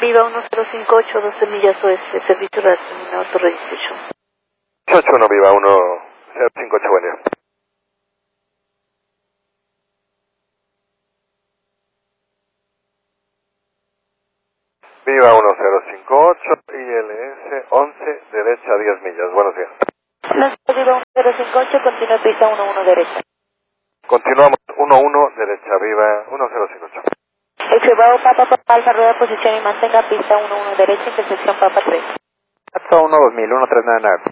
Viva 1058, 12 millas oeste, servicio de terminado registration. 81 Viva 1058, buen día. Viva 1058, ILS 11, derecha 10 millas, buenos días. Viva 1058, continúa pista 11 derecha. Continuamos 11 derecha, Viva 1058. Extremado Papa Alfa, rueda posición y mantenga pista 11 derecha, intersección Papa 3. Alfa 12000, 1399.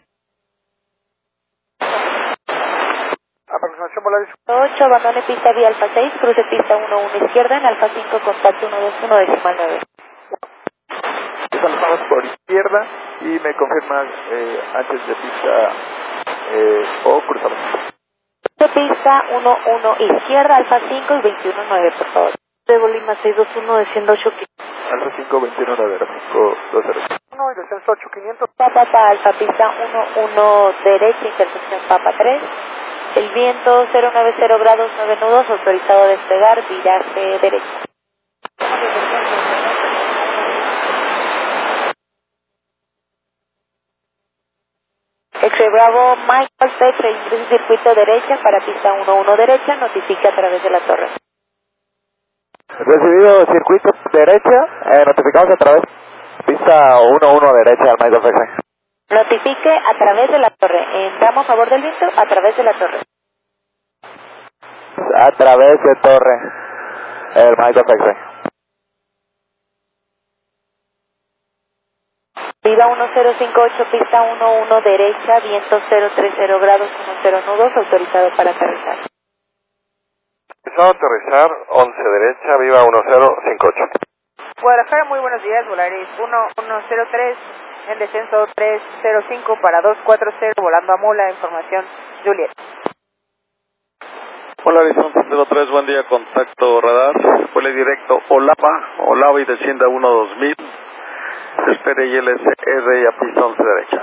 Aproximación Volaris 8, abandone pista vía Alfa 6, cruce pista 11 izquierda en Alfa 5, contacto 121 decimal 9. Saltamos por izquierda y me confirmas antes de pista o cruzamos. Pista 11 izquierda, Alfa 5 y 219, por favor. De Bolima 621, desciendo 8 Alfa 5, 219, 520. 1 y descenso 8500. Papa Alfa, pista 11 derecha, intersección Papa 3. El viento 090 grados 9 nudos, autorizado a despegar, viraje derecha. X-Ray Bravo, Michael Petre, ingresa circuito derecha para pista 11 derecha, notifica a través de la torre. Recibido circuito derecha, notificamos a través pista 11 derecha al Michael Petre. Notifique a través de la torre. Entramos a favor del viento a través de la torre. A través de torre, el Michael Petre. Viva 1058, pista 11 derecha, viento 030 grados 10 nudos, autorizado para aterrizar. Autorizado a aterrizar 11 derecha, Viva 1058. Guadalajara, muy buenos días, Volaris 1103, en descenso 305 para 240, volando a Mula, información Juliet. Volaris 1103, buen día, contacto radar, vuele directo Olava y descienda 2000. Espere ILS-R y a pista 11 derecha.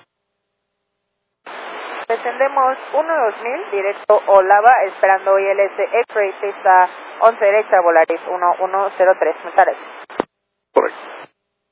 Descendemos 2000, directo Olava, esperando ILS X-Ray, pista 11 derecha, Volaris 1103. Muchas gracias. Correcto.